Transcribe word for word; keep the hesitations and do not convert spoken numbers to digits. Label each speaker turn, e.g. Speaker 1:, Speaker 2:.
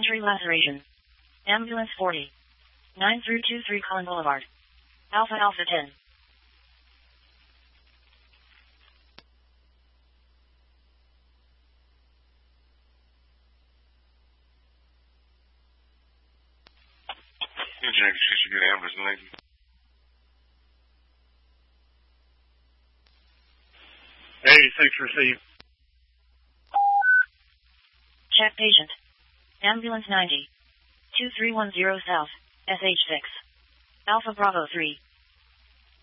Speaker 1: Injury laceration. Ambulance forty. nine through two three Collin Boulevard. Alpha Alpha ten.
Speaker 2: Jack, she should get ambulance lady.
Speaker 3: eighty-six received.
Speaker 1: Check patient. Ambulance ninety. two three one zero South, S H six. Alpha Bravo three.